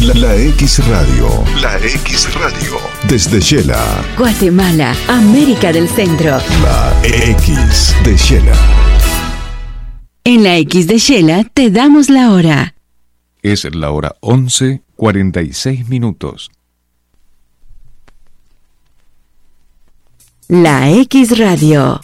La X Radio. La X Radio. Desde Shela. Guatemala, América del Centro. La X de Shela. En la X de Shela te damos la hora. Es la hora 11:46. La X Radio.